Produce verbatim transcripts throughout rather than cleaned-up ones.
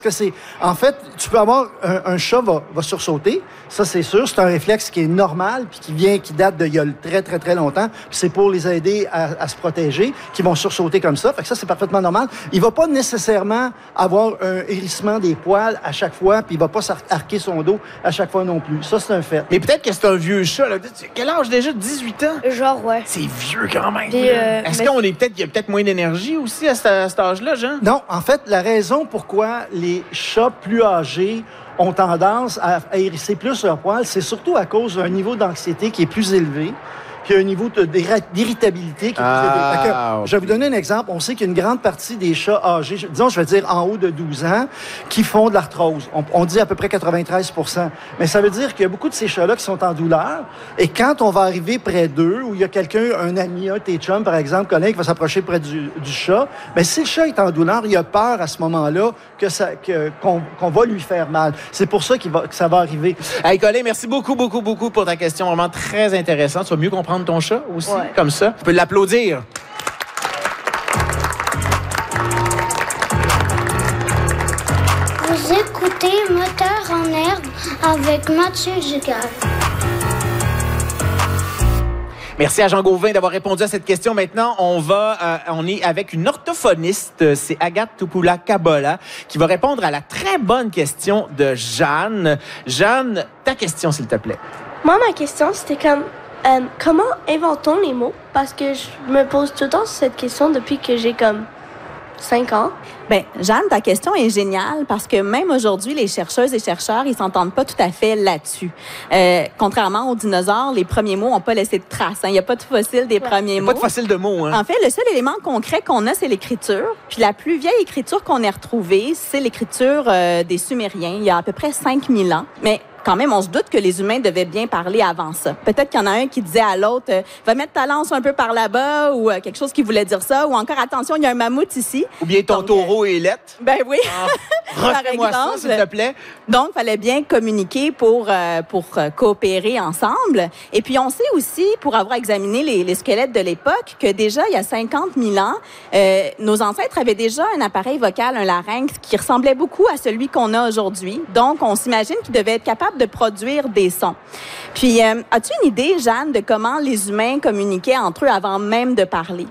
Que c'est, en fait, tu peux avoir un, un chat va, va sursauter, ça c'est sûr, c'est un réflexe qui est normal puis qui vient, qui date d'il y a très très très longtemps. Puis c'est pour les aider à, à se protéger, qui vont sursauter comme ça. Fait que ça c'est parfaitement normal. Il va pas nécessairement avoir un hérissement des poils à chaque fois, puis il va pas s'arquer son dos à chaque fois non plus. Ça c'est un fait. Mais peut-être que c'est un vieux chat. Là. Quel âge déjà? dix-huit ans? Genre ouais. C'est vieux quand même. Puis, euh, Est-ce mais... qu'on est peut-être, il y a peut-être moins d'énergie aussi à, ce, à cet âge-là, Jean? Non, en fait, la raison pourquoi les Les chats plus âgés ont tendance à, à hérisser plus leurs poils, c'est surtout à cause d'un niveau d'anxiété qui est plus élevé, puis un niveau de, d'irritabilité qui est plus élevé. Fait que, okay. Je vais vous donner un exemple. On sait qu'il y a une grande partie des chats âgés, disons, je vais dire en haut de douze ans, qui font de l'arthrose. On, on dit à peu près quatre-vingt-treize pour cent. Mais ça veut dire qu'il y a beaucoup de ces chats-là qui sont en douleur. Et quand on va arriver près d'eux, où il y a quelqu'un, un ami, un de tes chums, par exemple, Colin, qui va s'approcher près du, du chat, bien, si le chat est en douleur, il a peur à ce moment-là que ça, que, qu'on, qu'on va lui faire mal. C'est pour ça qu'il va, que ça va arriver. Hey, Colin, merci beaucoup, beaucoup, beaucoup pour ta question. Vraiment très intéressante. Tu vas mieux comprendre ton chat aussi, ouais. Comme ça. Tu peux l'applaudir. Vous écoutez Moteur en herbe avec Mathieu Dugal. Merci à Jean Gauvin d'avoir répondu à cette question. Maintenant, on va, euh, on est avec une orthophoniste, c'est Agathe Tupoula-Kabola, qui va répondre à la très bonne question de Jeanne. Jeanne, ta question, s'il te plaît. Moi, ma question, c'était comme, euh, comment inventons les mots? Parce que je me pose tout le temps cette question depuis que j'ai comme cinq ans. Bien, Jeanne, ta question est géniale parce que même aujourd'hui, les chercheuses et chercheurs, ils s'entendent pas tout à fait là-dessus. Euh, contrairement aux dinosaures, les premiers mots n'ont pas laissé de traces. Hein. Il n'y a pas de fossile des ouais. premiers Il mots. Pas de fossile de mots. Hein. En fait, le seul élément concret qu'on a, c'est l'écriture. Puis la plus vieille écriture qu'on ait retrouvée, c'est l'écriture euh, des Sumériens, il y a à peu près cinq mille ans. Mais quand même, on se doute que les humains devaient bien parler avant ça. Peut-être qu'il y en a un qui disait à l'autre euh, « Va mettre ta lance un peu par là-bas » ou euh, quelque chose qui voulait dire ça. Ou encore « Attention, il y a un mammouth ici. » Ou bien « Ton Donc, taureau euh, est lettre. » Ben oui. Ah, refais-moi ça, s'il te plaît. Donc, il fallait bien communiquer pour, euh, pour euh, coopérer ensemble. Et puis, on sait aussi, pour avoir examiné les, les squelettes de l'époque, que déjà, il y a cinquante mille ans, euh, nos ancêtres avaient déjà un appareil vocal, un larynx, qui ressemblait beaucoup à celui qu'on a aujourd'hui. Donc, on s'imagine qu'ils devaient être capables de produire des sons. Puis, euh, as-tu une idée, Jeanne, de comment les humains communiquaient entre eux avant même de parler?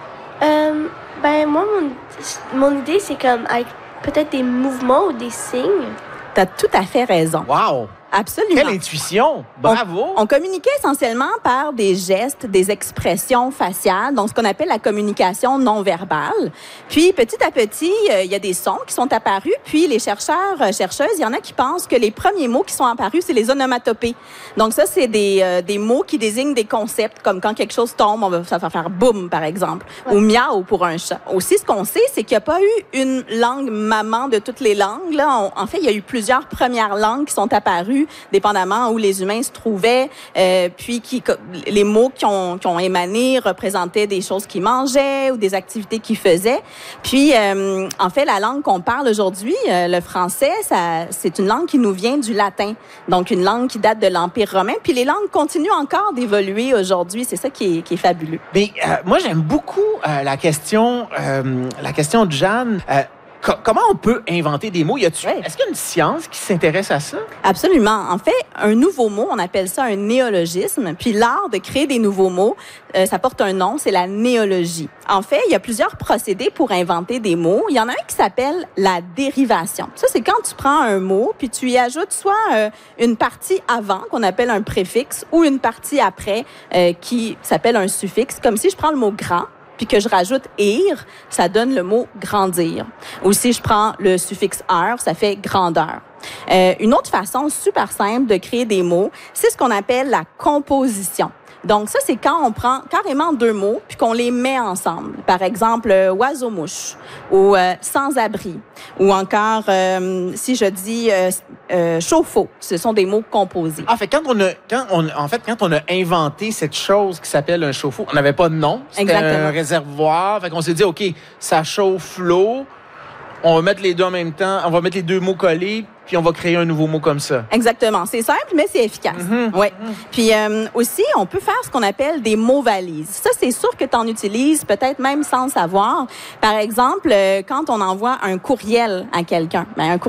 Euh, ben, moi, mon, mon idée, c'est comme avec peut-être des mouvements ou des signes. T'as tout à fait raison. Wow! Absolument. Quelle intuition! Bravo! On, on communiquait essentiellement par des gestes, des expressions faciales, donc ce qu'on appelle la communication non verbale. Puis, petit à petit, euh, il y a des sons qui sont apparus. Puis, les chercheurs, euh, chercheuses, il y en a qui pensent que les premiers mots qui sont apparus, c'est les onomatopées. Donc, ça, c'est des, euh, des mots qui désignent des concepts, comme quand quelque chose tombe, on va, ça va faire boum, par exemple, ouais. Ou miaou pour un chat. Aussi, ce qu'on sait, c'est qu'il n'y a pas eu une langue maman de toutes les langues. Là, on, en fait, il y a eu plusieurs premières langues qui sont apparues dépendamment où les humains se trouvaient, euh, puis qui, les mots qui ont, qui ont émané représentaient des choses qu'ils mangeaient ou des activités qu'ils faisaient. Puis, euh, en fait, la langue qu'on parle aujourd'hui, euh, le français, ça, c'est une langue qui nous vient du latin, donc une langue qui date de l'Empire romain. Puis les langues continuent encore d'évoluer aujourd'hui. C'est ça qui est, qui est fabuleux. Mais euh, moi, j'aime beaucoup euh, la question, euh, la question de Jeanne. Euh, Comment on peut inventer des mots? Y a-tu, ouais. Est-ce qu'il y a une science qui s'intéresse à ça? Absolument. En fait, un nouveau mot, on appelle ça un néologisme. Puis l'art de créer des nouveaux mots, euh, ça porte un nom, c'est la néologie. En fait, il y a plusieurs procédés pour inventer des mots. Il y en a un qui s'appelle la dérivation. Ça, c'est quand tu prends un mot, puis tu y ajoutes soit euh, une partie avant, qu'on appelle un préfixe, ou une partie après, euh, qui s'appelle un suffixe. Comme si je prends le mot « grand », puis que je rajoute « ir », ça donne le mot « grandir ». Ou si je prends le suffixe « er », ça fait « grandeur ». Euh, une autre façon super simple de créer des mots, c'est ce qu'on appelle la composition. Donc ça, c'est quand on prend carrément deux mots puis qu'on les met ensemble. Par exemple, euh, oiseau-mouche ou euh, sans-abri ou encore, euh, si je dis euh, euh, chauffe-eau, ce sont des mots composés. Ah, fait quand on a, quand on, en fait, quand on a inventé cette chose qui s'appelle un chauffe-eau, on n'avait pas de nom, c'était Exactement. Un réservoir. Fait qu'on s'est dit, OK, ça chauffe l'eau. On va mettre les deux en même temps, on va mettre les deux mots collés, puis on va créer un nouveau mot comme ça. Exactement. C'est simple, mais c'est efficace. Mm-hmm. Ouais. Mm-hmm. Puis euh, aussi, on peut faire ce qu'on appelle des mots valises. Ça, c'est sûr que tu en utilises, peut-être même sans le savoir. Par exemple, euh, quand on envoie un courriel à quelqu'un, ben, un